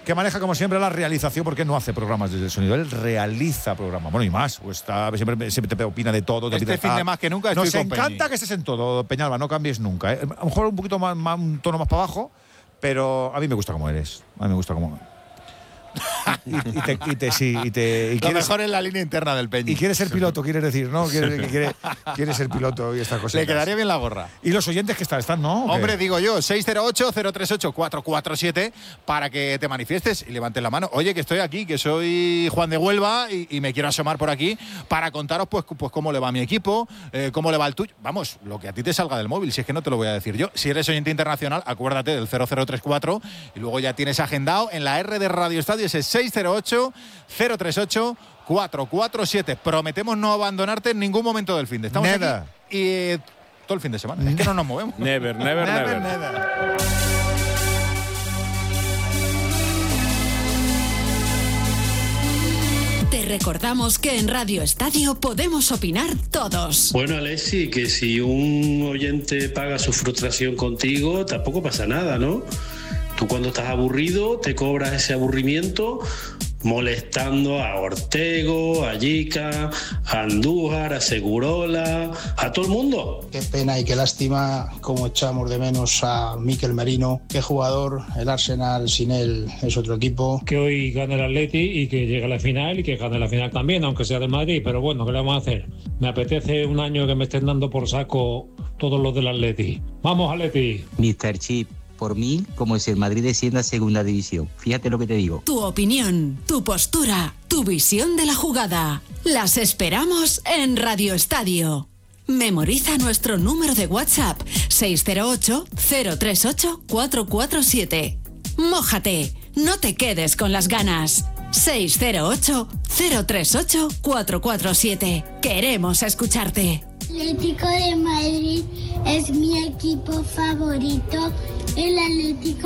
que maneja como siempre la realización, porque no hace programas desde el sonido, él realiza programas. Bueno, y más, pues siempre te opina de todo. Este fin de más que nunca estoy Nos con encanta Peñi. que estés en todo, Peñalba, no cambies nunca. A lo mejor un poquito más, un tono más para abajo, pero a mí me gusta como eres. A mí me gusta como... Lo mejor es la línea interna del Peñi. Y quieres ser piloto, quieres decir, ¿no? Quiere ser piloto y estas cosas. Le quedaría bien la gorra. Y los oyentes que están, ¿no? Hombre, digo yo, 608-038-447 para que te manifiestes y levantes la mano. Oye, que estoy aquí, que soy Juan de Huelva y me quiero asomar por aquí para contaros pues cómo le va a mi equipo, cómo le va el tuyo. Vamos, lo que a ti te salga del móvil, si es que no te lo voy a decir yo. Si eres oyente internacional, acuérdate del 0034 y luego ya tienes agendado en la R de Radio Estadio ese 608-038-447. Prometemos no abandonarte en ningún momento del fin de. Estamos aquí y todo el fin de semana. Es que no nos movemos. Never. Te recordamos que en Radio Estadio podemos opinar todos. Bueno, Alexi, que si un oyente paga su frustración contigo, tampoco pasa nada, ¿no? Tú cuando estás aburrido te cobras ese aburrimiento molestando a Ortego, a Yica, a Andújar, a Segurola, a todo el mundo. Qué pena y qué lástima cómo echamos de menos a Mikel Merino. Qué jugador, el Arsenal sin él es otro equipo. Que hoy gane el Atleti y que llegue a la final y que gane la final también, aunque sea del Madrid, pero bueno, ¿qué le vamos a hacer? Me apetece un año que me estén dando por saco todos los del Atleti. ¡Vamos, Atleti! Mr. Chip. Por mí, como si el Madrid descienda a segunda división. Fíjate lo que te digo. Tu opinión, tu postura, tu visión de la jugada. Las esperamos en Radio Estadio. Memoriza nuestro número de WhatsApp 608-038-447. Mójate, no te quedes con las ganas. 608-038-447. Queremos escucharte. Atlético de Madrid es mi equipo favorito. El Atlético